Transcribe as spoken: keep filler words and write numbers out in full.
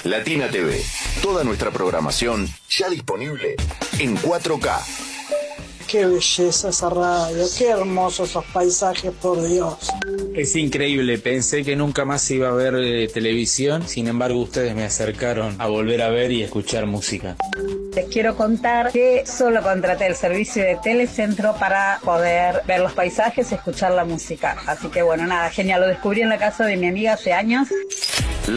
Latina T V. Toda nuestra programación ya disponible en cuatro K. Qué belleza esa radio, qué hermosos esos paisajes, por Dios. Es increíble, pensé que nunca más iba a ver eh, televisión, sin embargo ustedes me acercaron a volver a ver y escuchar música. Les quiero contar que solo contraté el servicio de Telecentro para poder ver los paisajes y escuchar la música. Así que bueno, nada, genial, lo descubrí en la casa de mi amiga hace años.